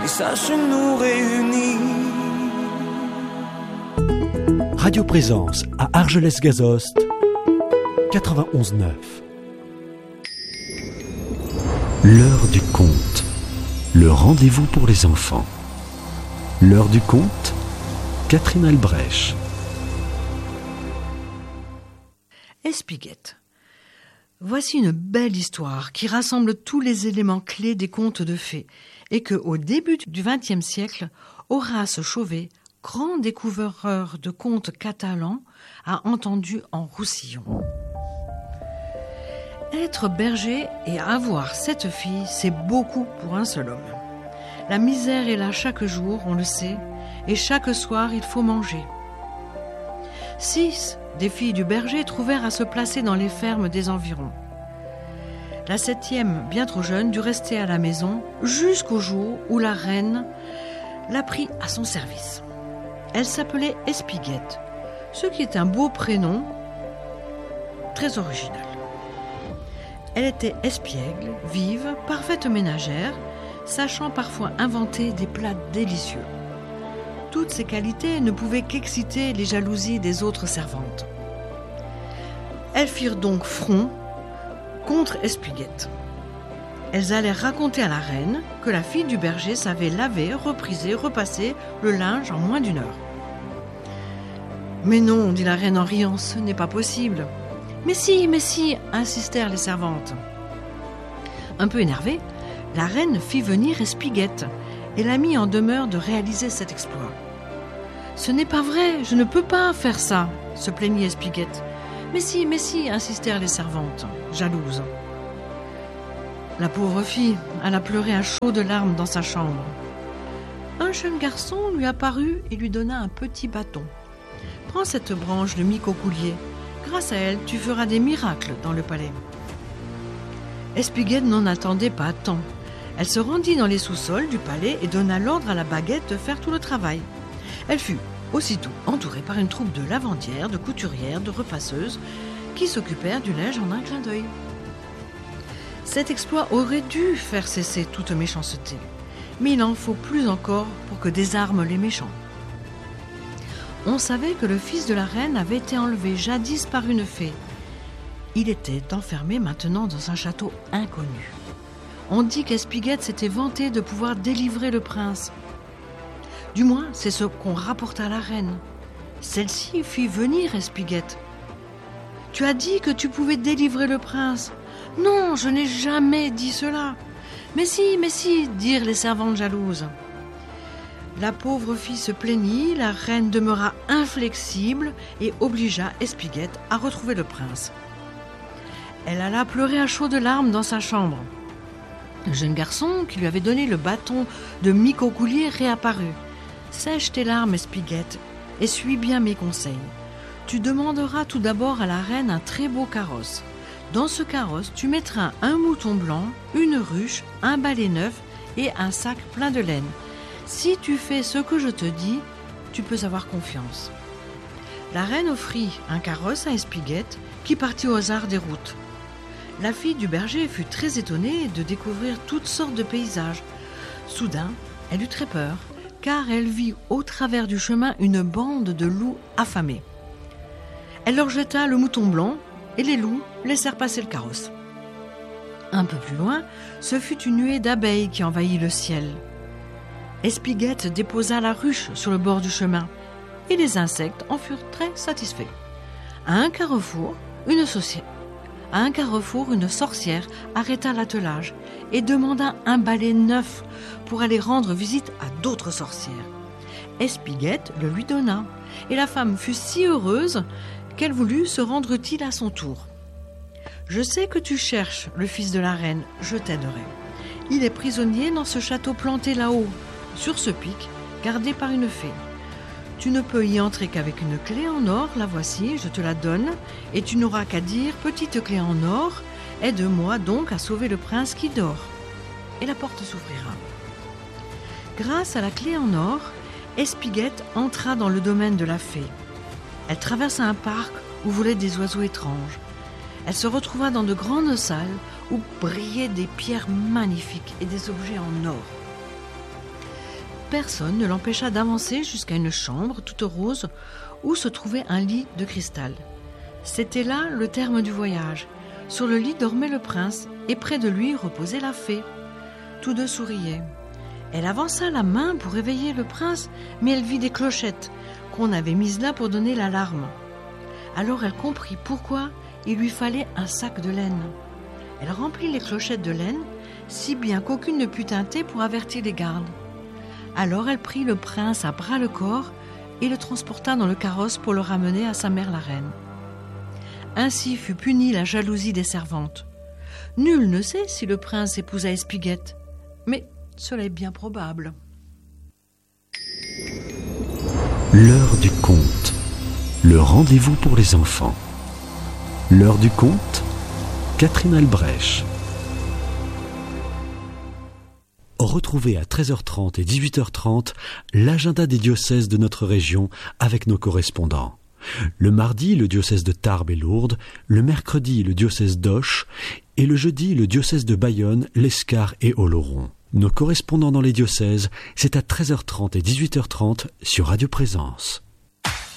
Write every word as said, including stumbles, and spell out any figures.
et sache nous réunir. Radio Présence à Argelès-Gazost, quatre-vingt-onze neuf. L'heure du conte, le rendez-vous pour les enfants. L'heure du conte, Catherine Albrecht. Espiguette. Voici une belle histoire qui rassemble tous les éléments clés des contes de fées et que, au début du vingtième siècle, Horace Chauvet, grand découvreur de contes catalans, a entendu en Roussillon. Être berger et avoir sept filles, c'est beaucoup pour un seul homme. La misère est là chaque jour, on le sait, et chaque soir il faut manger. Six des filles du berger trouvèrent à se placer dans les fermes des environs. La septième, bien trop jeune, dut rester à la maison jusqu'au jour où la reine la prit à son service. Elle s'appelait Espiguette, ce qui est un beau prénom, très original. Elle était espiègle, vive, parfaite ménagère, sachant parfois inventer des plats délicieux. Toutes ces qualités ne pouvaient qu'exciter les jalousies des autres servantes. Elles firent donc front contre Espiguette. Elles allèrent raconter à la reine que la fille du berger savait laver, repriser, repasser le linge en moins d'une heure. « Mais non, dit la reine en riant, ce n'est pas possible. »« Mais si, mais si, insistèrent les servantes. » Un peu énervée, la reine fit venir Espiguette et la mit en demeure de réaliser cet exploit. « Ce n'est pas vrai, je ne peux pas faire ça, » se plaignit Espiguette. « Mais si, mais si, insistèrent les servantes, jalouses. » La pauvre fille, elle a pleuré à chaudes larmes dans sa chambre. Un jeune garçon lui apparut et lui donna un petit bâton. « Prends cette branche de micocoulier. Grâce à elle, tu feras des miracles dans le palais. » Espiguette n'en attendait pas tant. Elle se rendit dans les sous-sols du palais et donna l'ordre à la baguette de faire tout le travail. Elle fut aussitôt entourée par une troupe de lavandières, de couturières, de repasseuses qui s'occupèrent du linge en un clin d'œil. Cet exploit aurait dû faire cesser toute méchanceté, mais il en faut plus encore pour que désarment les méchants. On savait que le fils de la reine avait été enlevé jadis par une fée. Il était enfermé maintenant dans un château inconnu. On dit qu'Espiguette s'était vantée de pouvoir délivrer le prince. Du moins, c'est ce qu'on rapporta à la reine. Celle-ci fit venir Espiguette. « Tu as dit que tu pouvais délivrer le prince. »« Non, je n'ai jamais dit cela. »« Mais si, mais si, dirent les servantes jalouses. » La pauvre fille se plaignit, la reine demeura inflexible et obligea Espiguette à retrouver le prince. Elle alla pleurer à chaudes larmes dans sa chambre. Le jeune garçon qui lui avait donné le bâton de micocoulier réapparut. « Sèche tes larmes, Espiguette, et suis bien mes conseils. Tu demanderas tout d'abord à la reine un très beau carrosse. Dans ce carrosse, tu mettras un mouton blanc, une ruche, un balai neuf et un sac plein de laine. Si tu fais ce que je te dis, tu peux avoir confiance. » La reine offrit un carrosse à Espiguette qui partit au hasard des routes. La fille du berger fut très étonnée de découvrir toutes sortes de paysages. Soudain, elle eut très peur, car elle vit au travers du chemin une bande de loups affamés. Elle leur jeta le mouton blanc et les loups laissèrent passer le carrosse. Un peu plus loin, ce fut une nuée d'abeilles qui envahit le ciel. Espiguette déposa la ruche sur le bord du chemin et les insectes en furent très satisfaits. À un carrefour, une sorcière, à un carrefour, une sorcière arrêta l'attelage et demanda un balai neuf pour aller rendre visite à d'autres sorcières. Espiguette le lui donna et la femme fut si heureuse qu'elle voulut se rendre utile à son tour. « Je sais que tu cherches le fils de la reine, je t'aiderai. Il est prisonnier dans ce château planté là-haut, sur ce pic, gardé par une fée. Tu ne peux y entrer qu'avec une clé en or, la voici, je te la donne, et tu n'auras qu'à dire « Petite clé en or, aide-moi donc à sauver le prince qui dort. » Et la porte s'ouvrira. Grâce à la clé en or, Espiguette entra dans le domaine de la fée. Elle traversa un parc où volaient des oiseaux étranges. Elle se retrouva dans de grandes salles où brillaient des pierres magnifiques et des objets en or. personne ne l'empêcha d'avancer jusqu'à une chambre toute rose où se trouvait un lit de cristal. C'était là le terme du voyage. Sur le lit dormait le prince et près de lui reposait la fée. Tous deux souriaient. Elle avança la main pour réveiller le prince, mais elle vit des clochettes qu'on avait mises là pour donner l'alarme. Alors elle comprit pourquoi il lui fallait un sac de laine. Elle remplit les clochettes de laine, si bien qu'aucune ne put tinter pour avertir les gardes. Alors elle prit le prince à bras-le-corps et le transporta dans le carrosse pour le ramener à sa mère la reine. Ainsi fut punie la jalousie des servantes. Nul ne sait si le prince épousa Espiguette, mais cela est bien probable. L'heure du conte, le rendez-vous pour les enfants. L'heure du conte, Catherine Albrecht. Retrouvez à treize heures trente et dix-huit heures trente l'agenda des diocèses de notre région avec nos correspondants. Le mardi, le diocèse de Tarbes et Lourdes, le mercredi, le diocèse d'Auch et le jeudi, le diocèse de Bayonne, l'Escar et Oloron. Nos correspondants dans les diocèses, c'est à treize heures trente et dix-huit heures trente sur Radio Présence.